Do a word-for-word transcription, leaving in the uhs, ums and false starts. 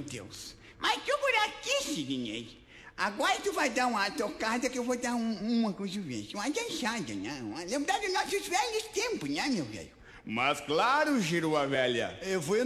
Deus. Mas tu por aqui, Sidney. Agora tu vai dar uma tocada que eu vou dar um, uma coisa vez. Uma dançada, né? Uma, lembrar dos nossos velhos tempos, né, meu velho? Mas claro, Giroa velha. Eu vou